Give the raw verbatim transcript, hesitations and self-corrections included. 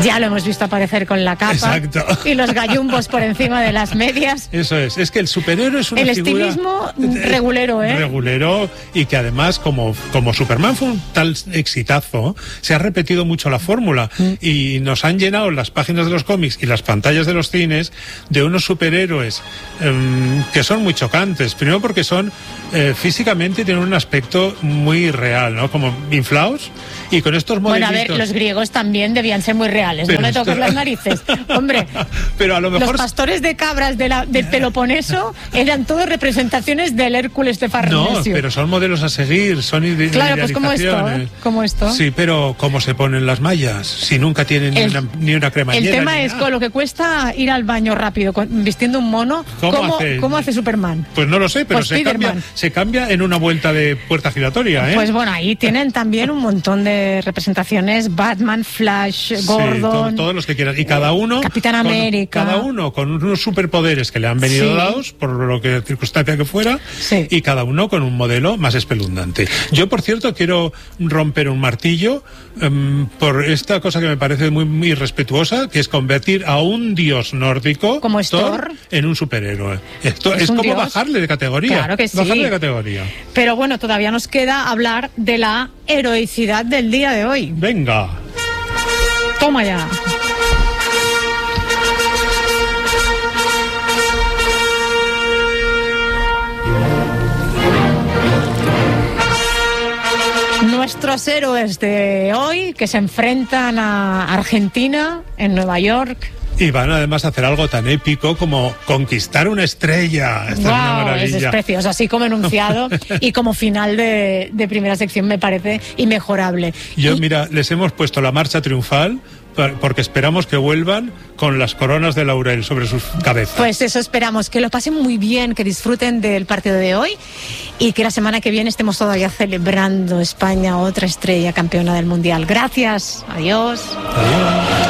Ya lo hemos visto aparecer con la capa. Exacto. Y los gallumbos por encima de las medias. Eso es, es que el superhéroe es una el figura... estilismo regulero, ¿eh? Regulero, y que además, como, como Superman fue un tal exitazo, se ha repetido mucho la fórmula, mm. y nos han llenado las páginas de los cómics y las pantallas de los cines de unos superhéroes um, que son muy chocantes. Primero porque son, eh, físicamente, tienen un aspecto muy real, ¿no? Como inflados, y con estos modelitos... Bueno, a ver, los griegos también debían ser muy reales, pero no le toques esto... las narices. Hombre, pero a lo mejor... los pastores de cabras de la, del Peloponeso eran todos representaciones del Hércules de Farnesio. No, pero son modelos a seguir, son ide- Claro, pues como esto, ¿eh? Como esto. Sí, pero ¿cómo se ponen las mallas? Si nunca tienen el, ni, una, ni una cremallera. El tema es con lo que cuesta ir al baño rápido, con, vistiendo un mono. ¿Cómo, ¿Cómo, hace? ¿Cómo hace Superman? Pues no lo sé, pero se cambia, se cambia en una vuelta de puerta giratoria, ¿eh? Pues bueno, ahí tienen también un montón de representaciones: Batman, Flash, Gordon, sí, to- todos los que quieran, y cada uno Capitán América, cada uno con unos superpoderes que le han venido sí. dados por lo que circunstancia que fuera, sí. y cada uno con un modelo más espeluznante. Yo, por cierto, quiero romper un martillo um, por esta cosa que me parece muy, muy irrespetuosa, que es convertir a un dios nórdico como es Thor en un superhéroe. Esto es, es como dios. bajarle de categoría. Claro que sí. Bajarle de categoría. Pero bueno, todavía nos queda hablar de la heroicidad del día de hoy. Venga. Toma ya. Nuestros héroes de hoy, que se enfrentan a Argentina en Nueva York. Y van además a hacer algo tan épico como conquistar una estrella. Esta wow, es una maravilla. Es precioso, así como enunciado y como final de, de primera sección me parece inmejorable. Yo, y... mira, les hemos puesto la marcha triunfal porque esperamos que vuelvan con las coronas de laurel sobre sus cabezas. Pues eso esperamos, que lo pasen muy bien, que disfruten del partido de hoy y que la semana que viene estemos todavía celebrando España, otra estrella campeona del Mundial. Gracias, adiós. Adiós.